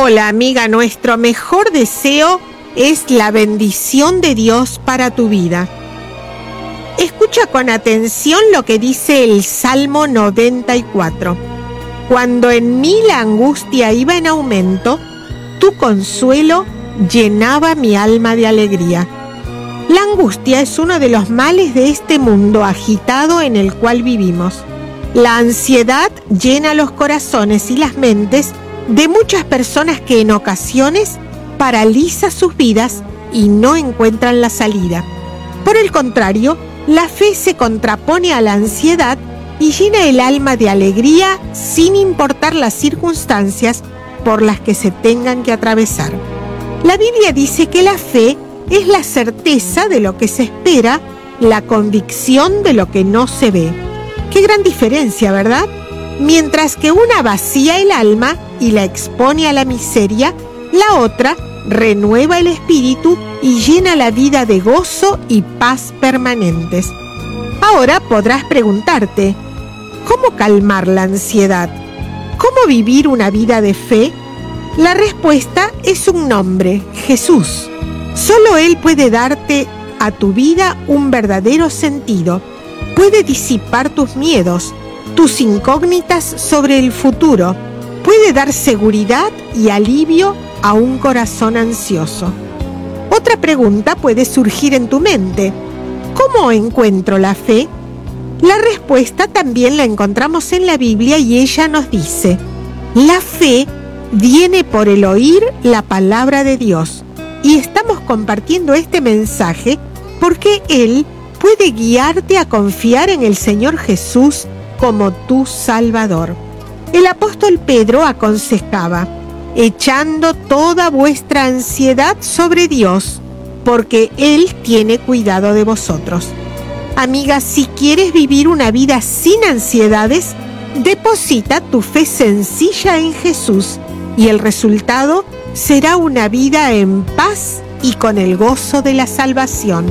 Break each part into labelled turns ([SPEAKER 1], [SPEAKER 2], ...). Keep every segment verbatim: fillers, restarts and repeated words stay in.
[SPEAKER 1] Hola amiga, nuestro mejor deseo es la bendición de Dios para tu vida. Escucha con atención lo que dice el Salmo noventa y cuatro. Cuando en mí la angustia iba en aumento, tu consuelo llenaba mi alma de alegría. La angustia es uno de los males de este mundo agitado en el cual vivimos. La ansiedad llena los corazones y las mentes de muchas personas que en ocasiones paraliza sus vidas y no encuentran la salida. Por el contrario, la fe se contrapone a la ansiedad y llena el alma de alegría sin importar las circunstancias por las que se tengan que atravesar. La Biblia dice que la fe es la certeza de lo que se espera, la convicción de lo que no se ve. Qué gran diferencia, ¿verdad? Mientras que una vacía el alma y la expone a la miseria, la otra renueva el espíritu y llena la vida de gozo y paz permanentes. Ahora podrás preguntarte, ¿cómo calmar la ansiedad? ¿Cómo vivir una vida de fe? La respuesta es un nombre, Jesús. Solo Él puede darte a tu vida un verdadero sentido. Puede disipar tus miedos, tus incógnitas sobre el futuro. Puede dar seguridad y alivio a un corazón ansioso. Otra pregunta puede surgir en tu mente. ¿Cómo encuentro la fe? La respuesta también la encontramos en la Biblia y ella nos dice: la fe viene por el oír la palabra de Dios. Y estamos compartiendo este mensaje porque Él puede guiarte a confiar en el Señor Jesús como tu Salvador. El apóstol Pedro aconsejaba: echando toda vuestra ansiedad sobre Dios, porque Él tiene cuidado de vosotros. Amiga, si quieres vivir una vida sin ansiedades, deposita tu fe sencilla en Jesús y el resultado será una vida en paz y con el gozo de la salvación.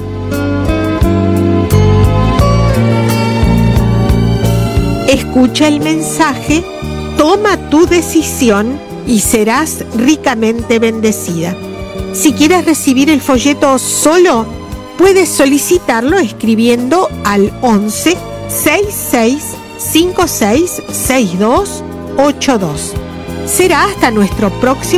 [SPEAKER 1] Escucha el mensaje, toma tu decisión y serás ricamente bendecida. Si quieres recibir el folleto solo, puedes solicitarlo escribiendo al once, sesenta y seis, cincuenta y seis, sesenta y dos, ochenta y dos. Será hasta nuestro próximo